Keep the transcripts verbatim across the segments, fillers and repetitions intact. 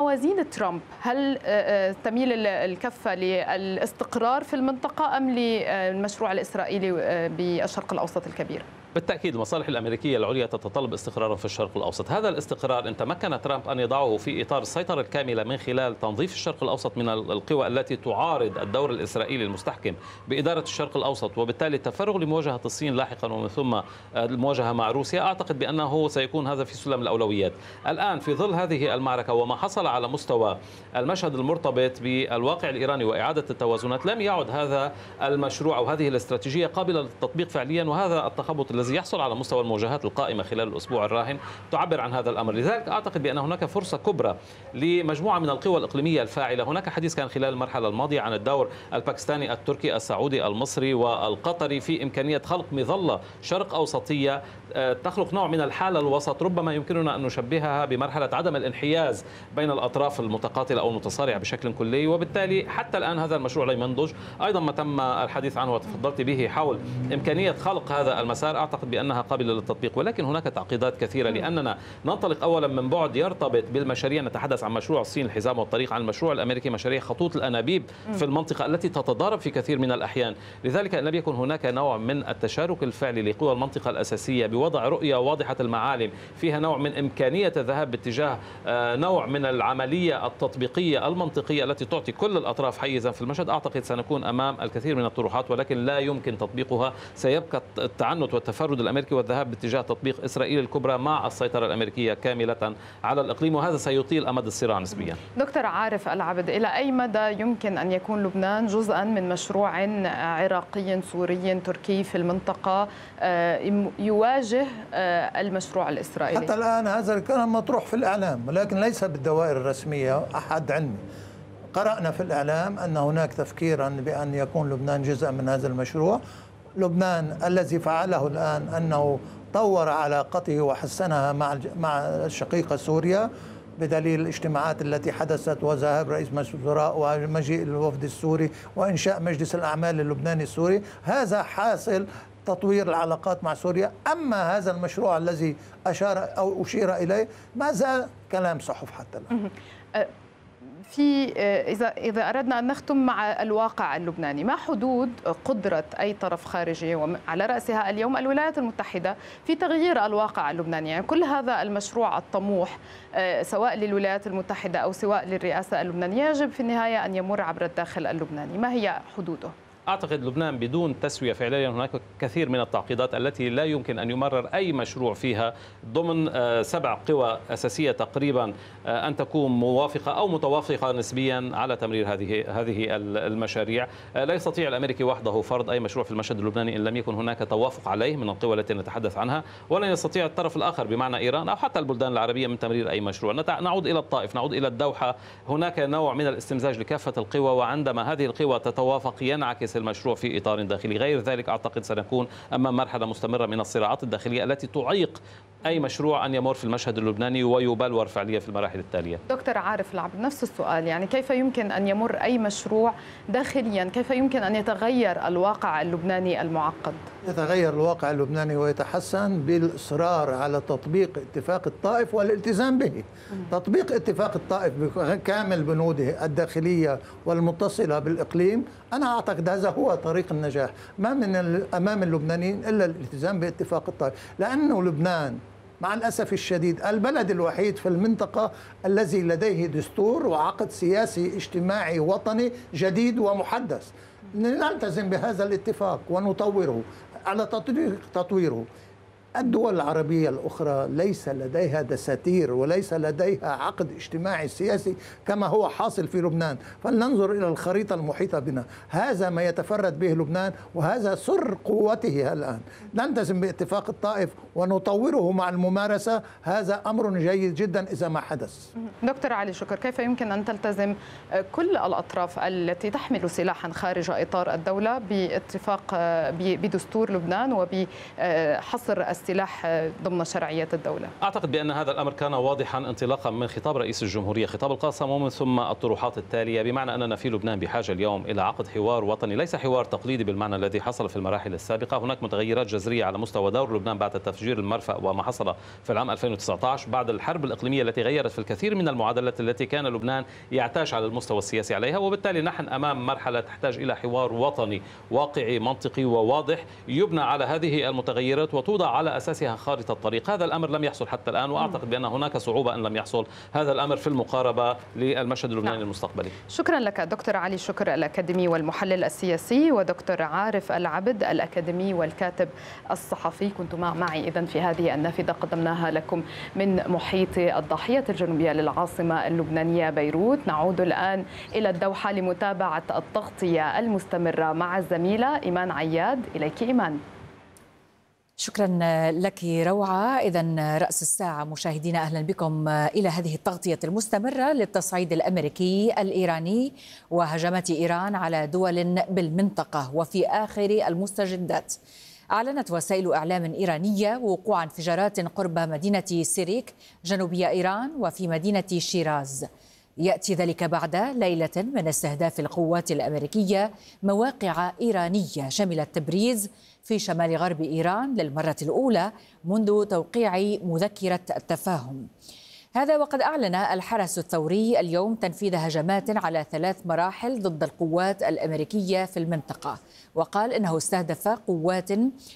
موازين ترامب، هل تميل الكفة للاستقرار في المنطقة أم للمشروع الإسرائيلي بالشرق الأوسط الكبير؟ بالتأكيد المصالح الأمريكية العليا تتطلب استقرارا في الشرق الأوسط. هذا الاستقرار إن تمكن ترامب أن يضعه في إطار السيطرة الكاملة من خلال تنظيف الشرق الأوسط من القوى التي تعارض الدور الإسرائيلي المستحكم بإدارة الشرق الأوسط، وبالتالي التفرغ لمواجهة الصين لاحقا ومن ثم المواجهة مع روسيا، أعتقد بأنه سيكون هذا في سلم الأولويات. الآن في ظل هذه المعركة وما حصل على مستوى المشهد المرتبط بالواقع الإيراني وإعادة التوازنات، لم يعد هذا المشروع أو هذه الاستراتيجية قابلة للتطبيق فعليا، وهذا التخبط الذي يحصل على مستوى المواجهات القائمة خلال الأسبوع الراهن تعبر عن هذا الأمر. لذلك أعتقد بأن هناك فرصة كبرى لمجموعة من القوى الإقليمية الفاعلة. هناك حديث كان خلال المرحلة الماضية عن الدور الباكستاني التركي السعودي المصري والقطري في إمكانية خلق مظلة شرق أوسطية تخلق نوع من الحالة الوسط، ربما يمكننا أن نشبهها بمرحلة عدم الانحياز بين الأطراف المتقاتلة أو المتصارعة بشكل كلي. وبالتالي حتى الآن هذا المشروع لا ينضج. أيضا ما تم الحديث عنه وتفضلت به حول إمكانية خلق هذا المسار، أعتقد بأنها قابلة للتطبيق، ولكن هناك تعقيدات كثيرة، لأننا ننطلق أولا من بعد يرتبط بالمشاريع. نتحدث عن مشروع الصين الحزام والطريق، عن المشروع الأمريكي مشاريع خطوط الأنابيب في المنطقة التي تتضارب في كثير من الأحيان. لذلك لم يكن هناك نوع من التشارك الفعلي لقوى المنطقة الأساسية بوضع رؤية واضحة المعالم فيها نوع من إمكانية الذهاب باتجاه نوع من العملية التطبيقية المنطقية التي تعطي كل الأطراف حيزا في المشهد. أعتقد سنكون أمام الكثير من الطروحات، ولكن لا يمكن تطبيقها. سيبقى التعنت والتفرد الأمريكي والذهاب باتجاه تطبيق إسرائيل الكبرى مع السيطرة الأمريكية كاملة على الإقليم، وهذا سيطيل أمد الصراع نسبيا. دكتور عارف العبد، إلى أي مدى يمكن أن يكون لبنان جزءا من مشروع عراقي سوري تركي في المنطقة يواجه المشروع الإسرائيلي؟ حتى الآن هذا الكلام مطروح في الإعلام، ولكن ليس بالدوائر الرسمية. أحد علمي قرأنا في الإعلام أن هناك تفكيرا بأن يكون لبنان جزء من هذا المشروع. لبنان الذي فعله الآن أنه طور علاقته وحسنها مع مع الشقيقة سوريا بدليل الاجتماعات التي حدثت وذهاب رئيس مجلس الوزراء ومجيء الوفد السوري وإنشاء مجلس الأعمال اللبناني السوري. هذا حاصل تطوير العلاقات مع سوريا. أما هذا المشروع الذي أشار أو أشير إليه ما زال كلام صحف حتى الآن. في إذا إذا أردنا أن نختم مع الواقع اللبناني، ما حدود قدرة أي طرف خارجي وعلى رأسها اليوم الولايات المتحدة في تغيير الواقع اللبناني؟ يعني كل هذا المشروع الطموح سواء للولايات المتحدة أو سواء للرئاسة اللبنانية يجب في النهاية أن يمر عبر الداخل اللبناني، ما هي حدوده؟ أعتقد لبنان بدون تسوية فعليا هناك كثير من التعقيدات التي لا يمكن أن يمرر أي مشروع فيها ضمن سبع قوى أساسية تقريبا أن تكون موافقة أو متوافقة نسبيا على تمرير هذه هذه المشاريع. لا يستطيع الأمريكي وحده فرض أي مشروع في المشهد اللبناني إن لم يكن هناك توافق عليه من القوى التي نتحدث عنها، ولن يستطيع الطرف الآخر بمعنى إيران أو حتى البلدان العربية من تمرير أي مشروع. نعود إلى الطائف، نعود إلى الدوحة، هناك نوع من الاستمزاج لكافة القوى، وعندما هذه القوى تتوافق ينعكس المشروع في إطار داخلي. غير ذلك أعتقد سنكون أمام مرحلة مستمرة من الصراعات الداخلية التي تعيق أي مشروع أن يمر في المشهد اللبناني ويبلور فعليا في المراحل التالية. دكتور عارف العبد، نفس السؤال، يعني كيف يمكن أن يمر أي مشروع داخليا؟ كيف يمكن أن يتغير الواقع اللبناني المعقد؟ يتغير الواقع اللبناني ويتحسن بالإصرار على تطبيق اتفاق الطائف والالتزام به. تطبيق اتفاق الطائف بكامل بنوده الداخلية والمتصلة بالإقليم، أنا أعتقد هذا هو طريق النجاح. ما من أمام اللبنانيين إلا الالتزام باتفاق الطائف، لأنه لبنان مع الأسف الشديد البلد الوحيد في المنطقة الذي لديه دستور وعقد سياسي اجتماعي وطني جديد ومحدث. نلتزم بهذا الاتفاق ونطوره على تطويره. الدول العربية الأخرى ليس لديها دساتير وليس لديها عقد اجتماعي سياسي كما هو حاصل في لبنان. فلننظر إلى الخريطة المحيطة بنا، هذا ما يتفرد به لبنان وهذا سر قوته الآن. نلتزم باتفاق الطائف ونطوره مع الممارسة، هذا أمر جيد جدا إذا ما حدث. دكتور علي شكر، كيف يمكن أن تلتزم كل الأطراف التي تحمل سلاحا خارج إطار الدولة باتفاق بدستور لبنان وبحصر السلاح ضمن شرعية الدولة؟ أعتقد بأن هذا الأمر كان واضحا انطلاقا من خطاب رئيس الجمهورية خطاب القاسم ومن ثم الطروحات التالية، بمعنى أننا في لبنان بحاجة اليوم إلى عقد حوار وطني، ليس حوار تقليدي بالمعنى الذي حصل في المراحل السابقة. هناك متغيرات جذرية على مستوى دور لبنان بعد تفجير المرفأ وما حصل في العام ألفين وتسعة عشر، بعد الحرب الإقليمية التي غيرت في الكثير من المعادلات التي كان لبنان يعتاش على المستوى السياسي عليها، وبالتالي نحن أمام مرحلة تحتاج إلى حوار وطني واقعي منطقي وواضح يبنى على هذه المتغيرات وتوضع على أساسها خارطة الطريق. هذا الأمر لم يحصل حتى الآن، وأعتقد بأن هناك صعوبة أن لم يحصل هذا الأمر في المقاربة للمشهد اللبناني نعم. المستقبلي. شكرا لك دكتور علي شكر الأكاديمي والمحلل السياسي، ودكتور عارف العبد الأكاديمي والكاتب الصحفي. كنت مع معي إذن في هذه النافذة قدمناها لكم من محيط الضاحية الجنوبية للعاصمة اللبنانية بيروت. نعود الآن إلى الدوحة لمتابعة التغطية المستمرة مع الزميلة إيمان عياد. إليك إيمان. شكرا لك روعة. إذن رأس الساعة مشاهدينا أهلا بكم إلى هذه التغطية المستمرة للتصعيد الأمريكي الإيراني وهجمات إيران على دول بالمنطقة. وفي آخر المستجدات أعلنت وسائل إعلام إيرانية وقوع انفجارات قرب مدينة سيريك جنوبية إيران وفي مدينة شيراز. يأتي ذلك بعد ليلة من استهداف القوات الأمريكية مواقع إيرانية شملت تبريز في شمال غرب إيران للمرة الأولى منذ توقيع مذكرة التفاهم. هذا وقد أعلن الحرس الثوري اليوم تنفيذ هجمات على ثلاث مراحل ضد القوات الأمريكية في المنطقة، وقال إنه استهدف قوات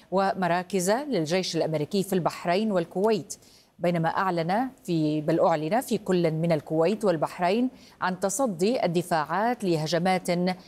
ومراكز للجيش الأمريكي في البحرين والكويت، بينما أعلن في بل أعلن في كل من الكويت والبحرين عن تصدي الدفاعات لهجمات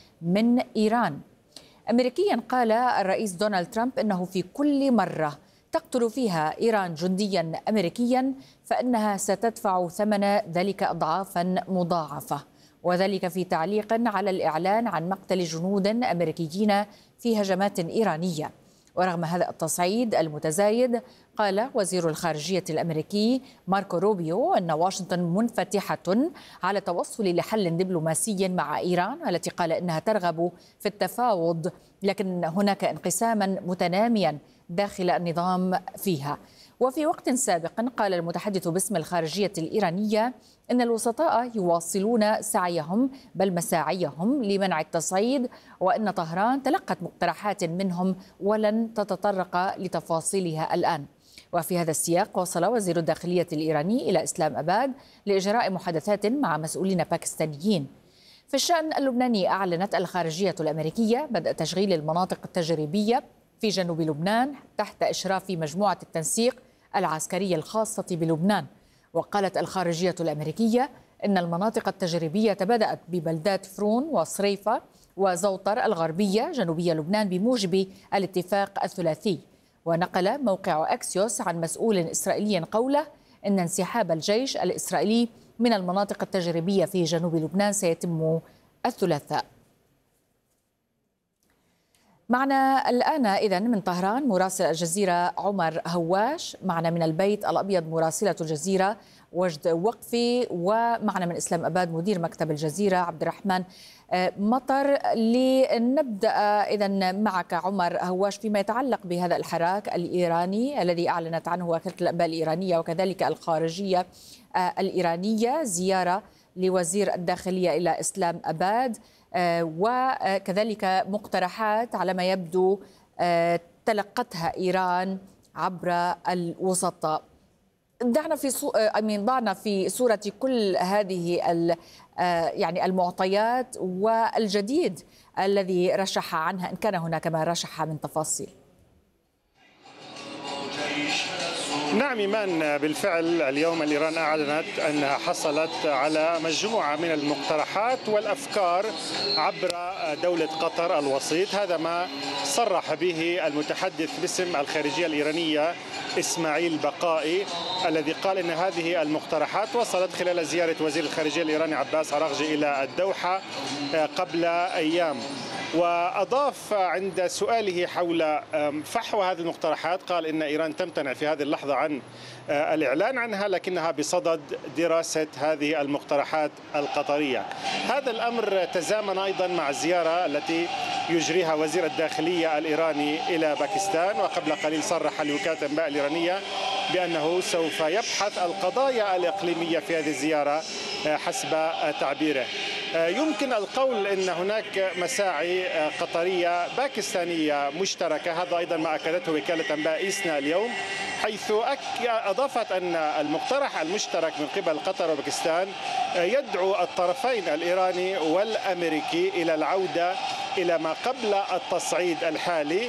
من إيران. أمريكيا قال الرئيس دونالد ترامب إنه في كل مرة تقتل فيها إيران جنديا أمريكيا فإنها ستدفع ثمن ذلك أضعافا مضاعفة، وذلك في تعليق على الإعلان عن مقتل جنود أمريكيين في هجمات إيرانية. ورغم هذا التصعيد المتزايد قال وزير الخارجية الأمريكي ماركو روبيو أن واشنطن منفتحة على التوصل لحل دبلوماسي مع إيران التي قال إنها ترغب في التفاوض، لكن هناك انقساما متناميا داخل النظام فيها. وفي وقت سابق قال المتحدث باسم الخارجية الإيرانية إن الوسطاء يواصلون سعيهم بل مساعيهم لمنع التصعيد، وإن طهران تلقت مقترحات منهم ولن تتطرق لتفاصيلها الآن. وفي هذا السياق وصل وزير الداخلية الإيراني إلى إسلام أباد لإجراء محادثات مع مسؤولين باكستانيين. في الشأن اللبناني أعلنت الخارجية الأمريكية بدء تشغيل المناطق التجريبية في جنوب لبنان تحت إشراف مجموعة التنسيق العسكرية الخاصة بلبنان. وقالت الخارجية الأمريكية إن المناطق التجريبية بدأت ببلدات فرون وصريفة وزوطر الغربية جنوبية لبنان بموجب الاتفاق الثلاثي. ونقل موقع أكسيوس عن مسؤول إسرائيلي قوله إن انسحاب الجيش الإسرائيلي من المناطق التجريبية في جنوب لبنان سيتم الثلاثاء. معنا الآن إذن من طهران مراسل الجزيرة عمر هواش، معنا من البيت الأبيض مراسلة الجزيرة وجد وقفي، ومعنا من إسلام أباد مدير مكتب الجزيرة عبد الرحمن مطر. لنبدأ إذن معك عمر هواش فيما يتعلق بهذا الحراك الإيراني الذي أعلنت عنه وكالة الأنباء الإيرانية وكذلك الخارجية الإيرانية زيارة لوزير الداخلية إلى إسلام أباد، وكذلك مقترحات على ما يبدو تلقتها إيران عبر الوسطاء. دعنا في صو... أمين ضعنا في صورة كل هذه ال... يعني المعطيات والجديد الذي رشح عنها إن كان هناك ما رشح من تفاصيل. نعم إيمان، بالفعل اليوم الإيران أعلنت أنها حصلت على مجموعة من المقترحات والأفكار عبر دولة قطر الوسيط. هذا ما صرح به المتحدث باسم الخارجية الإيرانية إسماعيل بقائي، الذي قال أن هذه المقترحات وصلت خلال زيارة وزير الخارجية الإيراني عباس عراغجي إلى الدوحة قبل أيام. وأضاف عند سؤاله حول فحوى هذه المقترحات قال إن إيران تمتنع في هذه اللحظة عن الإعلان عنها، لكنها بصدد دراسة هذه المقترحات القطرية. هذا الأمر تزامن أيضا مع الزيارة التي يجريها وزير الداخلية الإيراني إلى باكستان، وقبل قليل صرح لوكالة الأنباء الإيرانية بأنه سوف يبحث القضايا الإقليمية في هذه الزيارة حسب تعبيره. يمكن القول أن هناك مساعي قطرية باكستانية مشتركة، هذا أيضا ما أكدته وكالة أنباء إيسنا اليوم، حيث أضافت أن المقترح المشترك من قبل قطر وباكستان يدعو الطرفين الإيراني والأمريكي إلى العودة إلى ما قبل التصعيد الحالي،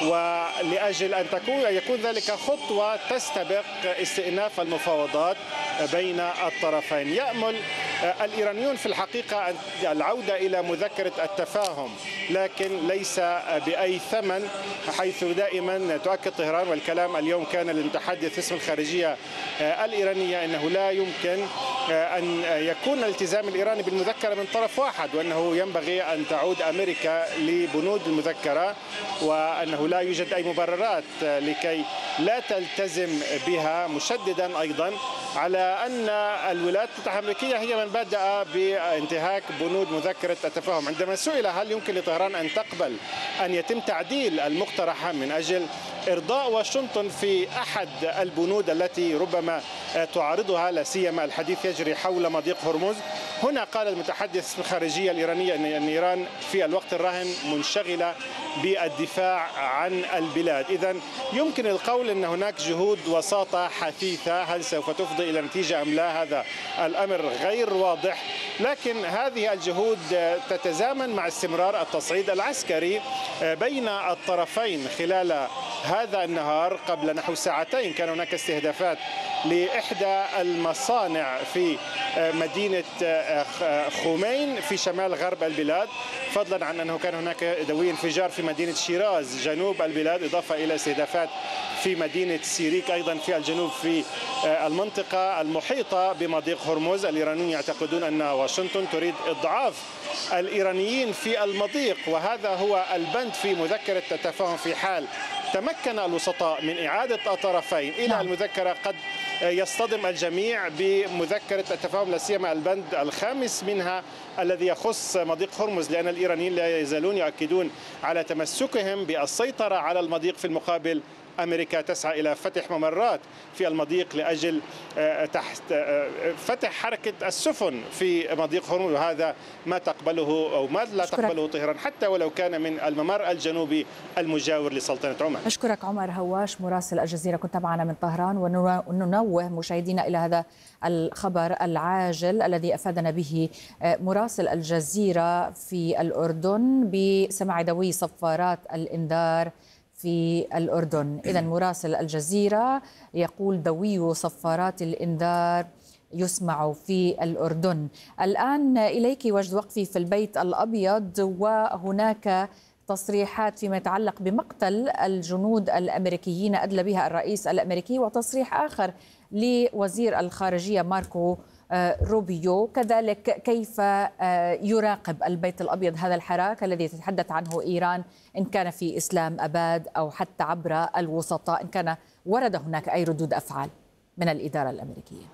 ولأجل أن تكون يكون ذلك خطوة تستبق استئناف المفاوضات بين الطرفين. يأمل الإيرانيون في الحقيقة العودة إلى مذكرة التفاهم، لكن ليس بأي ثمن، حيث دائما تؤكد طهران، والكلام اليوم كان للمتحدث باسم الخارجية الإيرانية، أنه لا يمكن أن يكون الالتزام الإيراني بالمذكرة من طرف واحد، وأنه ينبغي أن تعود أمريكا لبنود المذكرة، وأنه لا يوجد أي مبررات لكي لا تلتزم بها، مشددا أيضا على أن الولايات المتحدة الأمريكية هي من بدأ بانتهاك بنود مذكرة التفاهم. عندما سئل هل يمكن لطهران أن تقبل أن يتم تعديل المقترح من أجل إرضاء واشنطن في أحد البنود التي ربما تعارضها، لا سيما الحديث يجري حول مضيق هرمز، هنا قال المتحدث الخارجية الإيرانية أن إيران في الوقت الراهن منشغلة بالدفاع عن البلاد. إذن يمكن القول أن هناك جهود وساطة حثيثة، هل سوف تفضي إلى نتيجة أم لا هذا الأمر غير واضح، لكن هذه الجهود تتزامن مع استمرار التصعيد العسكري بين الطرفين. خلال هذا النهار قبل نحو ساعتين كان هناك استهدافات لإحدى المصانع في مدينة خومين في شمال غرب البلاد، فضلا عن أنه كان هناك دوي انفجار في مدينة شيراز جنوب البلاد، إضافة إلى استهدافات في مدينة سيريك أيضا في الجنوب في المنطقة المحيطة بمضيق هرمز. الإيرانيون يعتقدون أن واشنطن تريد إضعاف الإيرانيين في المضيق، وهذا هو البند في مذكرة التفاهم. في حال تمكن الوسطاء من إعادة الطرفين إلى المذكرة قد يصطدم الجميع بمذكرة التفاهم، لا سيما البند الخامس منها الذي يخص مضيق هرمز، لأن الإيرانيين لا يزالون يؤكدون على تمسكهم بالسيطرة على المضيق. في المقابل أمريكا تسعى إلى فتح ممرات في المضيق لأجل تحت فتح حركة السفن في مضيق هرمز، وهذا ما تقبله أو ما لا تقبله طهران حتى ولو كان من الممر الجنوبي المجاور لسلطنة عمان. أشكرك عمر هواش مراسل الجزيرة، كنت معنا من طهران، وننوه مشاهدينا إلى هذا الخبر العاجل الذي أفادنا به مراسل الجزيرة في الأردن بسماع دوي صفارات الإنذار في الأردن. إذن مراسل الجزيرة يقول دوي صفارات الإنذار يسمع في الأردن. الآن إليك وجد وقفي في البيت الأبيض، وهناك تصريحات فيما يتعلق بمقتل الجنود الأمريكيين أدلى بها الرئيس الأمريكي، وتصريح آخر لوزير الخارجية ماركو روبيو. كذلك كيف يراقب البيت الأبيض هذا الحراك الذي تتحدث عنه إيران، إن كان في إسلام أباد أو حتى عبر الوسطاء، إن كان ورد هناك أي ردود أفعال من الإدارة الأمريكية؟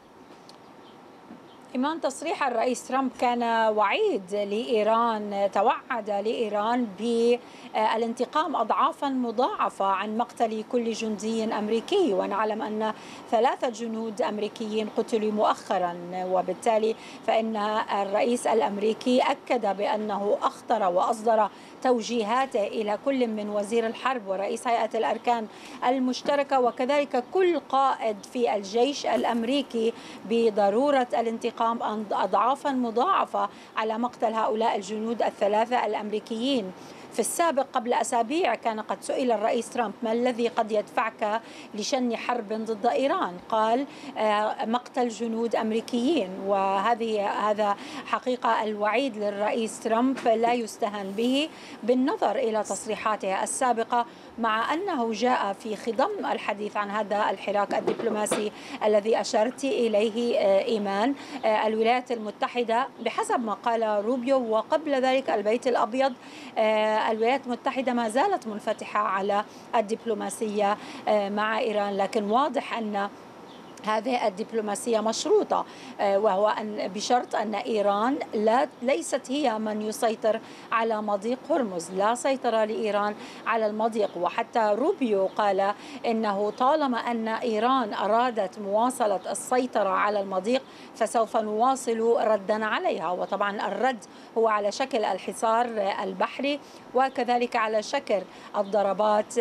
إيمان، تصريح الرئيس ترامب كان وعيد لإيران، توعد لإيران بالانتقام أضعافا مضاعفة عن مقتل كل جندي أمريكي، ونعلم أن ثلاثة جنود أمريكيين قتلوا مؤخرا، وبالتالي فإن الرئيس الأمريكي أكد بأنه أخطر وأصدر توجيهاته إلى كل من وزير الحرب ورئيس هيئة الأركان المشتركة وكذلك كل قائد في الجيش الأمريكي بضرورة الانتقام أضعافا مضاعفة على مقتل هؤلاء الجنود الثلاثة الأمريكيين. في السابق قبل أسابيع كان قد سئل الرئيس ترامب ما الذي قد يدفعك لشن حرب ضد إيران؟ قال مقتل جنود أمريكيين، وهذه هذا حقيقة الوعيد للرئيس ترامب لا يستهان به بالنظر إلى تصريحاته السابقة، مع أنه جاء في خضم الحديث عن هذا الحراك الدبلوماسي الذي أشرت إليه إيمان. الولايات المتحدة بحسب ما قال روبيو وقبل ذلك البيت الأبيض والولايات المتحدة ما زالت منفتحة على الدبلوماسية مع إيران، لكن واضح أن هذه الدبلوماسية مشروطة، وهو أن بشرط أن إيران لا ليست هي من يسيطر على مضيق هرمز، لا سيطرة لإيران على المضيق. وحتى روبيو قال إنه طالما أن إيران أرادت مواصلة السيطرة على المضيق فسوف نواصل ردا عليها، وطبعا الرد هو على شكل الحصار البحري وكذلك على شكل الضربات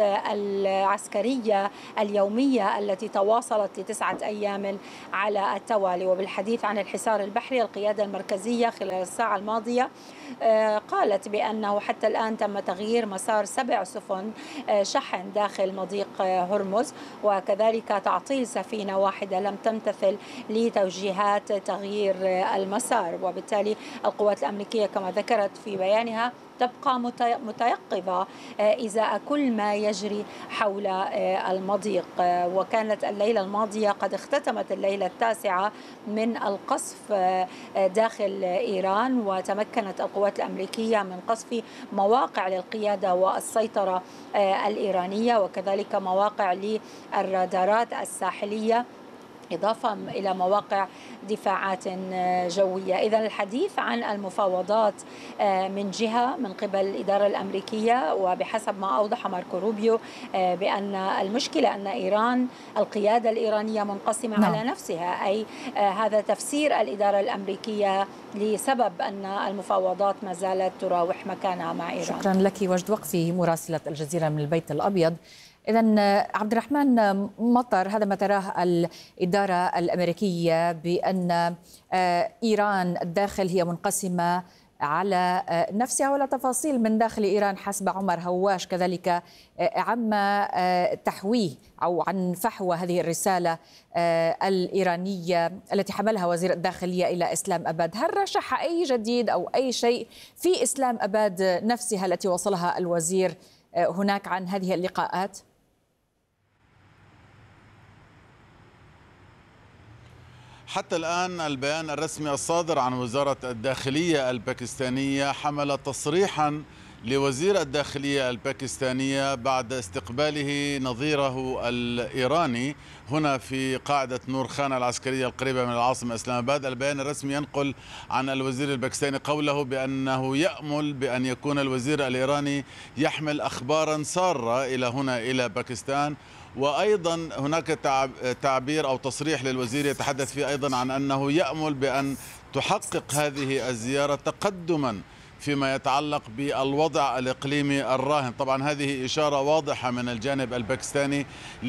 العسكرية اليومية التي تواصلت لتسعة أيام على التوالي. وبالحديث عن الحصار البحري، القيادة المركزية خلال الساعة الماضية قالت بأنه حتى الآن تم تغيير مسار سبع سفن شحن داخل مضيق هرمز، وكذلك تعطيل سفينة واحدة لم تمتثل لتوجيهات تغيير المسار. وبالتالي القوات الأمريكية كما ذكرت في بيانها تبقى متيقظة إزاء كل ما يجري حول المضيق. وكانت الليلة الماضية قد اختتمت الليلة التاسعة من القصف داخل إيران، وتمكنت القوات الأمريكية من قصف مواقع للقيادة والسيطرة الإيرانية وكذلك مواقع للرادارات الساحلية إضافة إلى مواقع دفاعات جوية. إذا الحديث عن المفاوضات من جهة من قبل الإدارة الأمريكية، وبحسب ما أوضح ماركو روبيو بأن المشكلة أن إيران القيادة الإيرانية منقسمة نعم. على نفسها، أي هذا تفسير الإدارة الأمريكية لسبب أن المفاوضات ما زالت تراوح مكانها مع إيران. شكرا لك. وجد وقفي مراسلة الجزيرة من البيت الأبيض. إذن عبد الرحمن مطر، هذا ما تراه الإدارة الأمريكية بأن إيران الداخل هي منقسمة على نفسها ولا تفاصيل من داخل إيران حسب عمر هواش، كذلك عما تحويه أو عن فحوى هذه الرسالة الإيرانية التي حملها وزير الداخلية إلى إسلام أباد. هل رشح أي جديد أو أي شيء في إسلام أباد نفسها التي وصلها الوزير هناك عن هذه اللقاءات؟ حتى الآن البيان الرسمي الصادر عن وزارة الداخلية الباكستانية حمل تصريحا لوزير الداخلية الباكستانية بعد استقباله نظيره الإيراني هنا في قاعدة نور خان العسكرية القريبة من العاصمة إسلام أباد. البيان الرسمي ينقل عن الوزير الباكستاني قوله بأنه يأمل بأن يكون الوزير الإيراني يحمل أخبارا سارة إلى هنا إلى باكستان. وأيضا هناك تعبير أو تصريح للوزير يتحدث فيه أيضا عن أنه يأمل بأن تحقق هذه الزيارة تقدما فيما يتعلق بالوضع الإقليمي الراهن. طبعا هذه إشارة واضحة من الجانب الباكستاني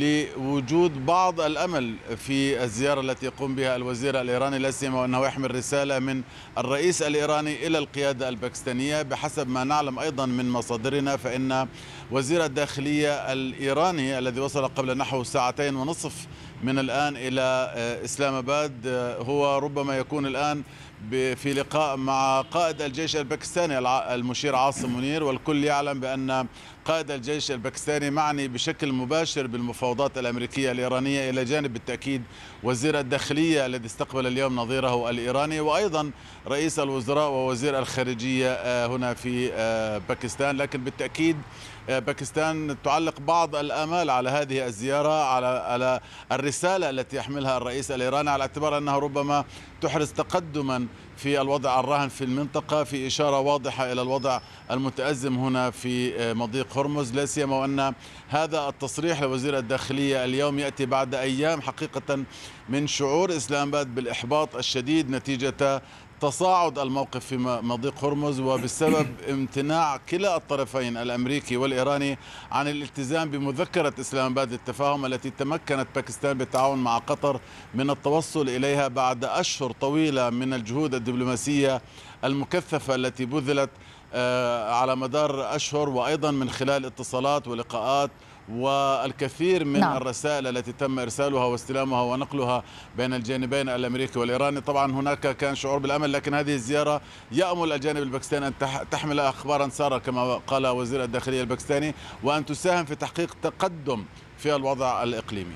لوجود بعض الأمل في الزيارة التي يقوم بها الوزير الإيراني، لا سيما وأنه يحمل رسالة من الرئيس الإيراني إلى القيادة الباكستانية. بحسب ما نعلم أيضا من مصادرنا فإن وزير الداخلية الإيراني الذي وصل قبل نحو ساعتين ونصف من الآن إلى إسلام أباد هو ربما يكون الآن في لقاء مع قائد الجيش الباكستاني المشير عاصم منير، والكل يعلم بأن قائد الجيش الباكستاني معني بشكل مباشر بالمفاوضات الأمريكية الإيرانية، إلى جانب بالتأكيد وزير الداخلية الذي استقبل اليوم نظيره الإيراني، وأيضا رئيس الوزراء ووزير الخارجية هنا في باكستان. لكن بالتأكيد باكستان تعلق بعض الآمال على هذه الزيارة، على على الرسالة التي يحملها الرئيس الإيراني، على اعتبار أنها ربما تحرز تقدما في الوضع الراهن في المنطقة، في إشارة واضحة إلى الوضع المتأزم هنا في مضيق هرمز، لا سيما وأن هذا التصريح لوزير الداخلية اليوم يأتي بعد أيام حقيقة من شعور إسلام أباد بالإحباط الشديد نتيجة تصاعد الموقف في مضيق هرمز، وبسبب امتناع كلا الطرفين الأمريكي والإيراني عن الالتزام بمذكرة إسلام أباد للتفاهم التي تمكنت باكستان بالتعاون مع قطر من التوصل إليها بعد أشهر طويلة من الجهود الدبلوماسية المكثفة التي بذلت على مدار أشهر، وأيضا من خلال اتصالات ولقاءات والكثير من نعم. الرسائل التي تم إرسالها واستلامها ونقلها بين الجانبين الأمريكي والإيراني. طبعا هناك كان شعور بالأمل، لكن هذه الزيارة يأمل الجانب الباكستاني أن تحمل أخبارا سارة كما قال وزير الداخلية الباكستاني، وأن تساهم في تحقيق تقدم في الوضع الإقليمي.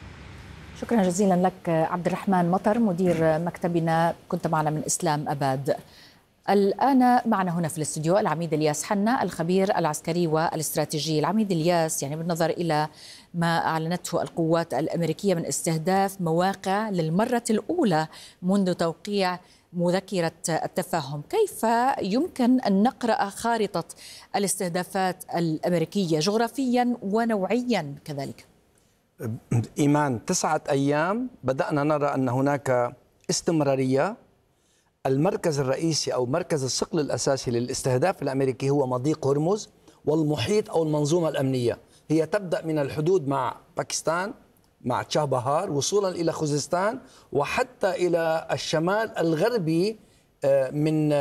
شكرا جزيلا لك عبد الرحمن مطر، مدير مكتبنا، كنت معنا من إسلام أباد. الآن معنا هنا في الاستوديو العميد الياس حنا الخبير العسكري والاستراتيجي. العميد الياس، يعني بالنظر إلى ما أعلنته القوات الأمريكية من استهداف مواقع للمرة الأولى منذ توقيع مذكرة التفاهم، كيف يمكن أن نقرأ خارطة الاستهدافات الأمريكية جغرافيا ونوعيا كذلك؟ إيمان، تسعة أيام بدأنا نرى أن هناك استمرارية. المركز الرئيسي أو مركز الثقل الأساسي للاستهداف الأمريكي هو مضيق هرمز والمحيط أو المنظومة الأمنية. هي تبدأ من الحدود مع باكستان، مع تشابهار، وصولا إلى خوزستان، وحتى إلى الشمال الغربي من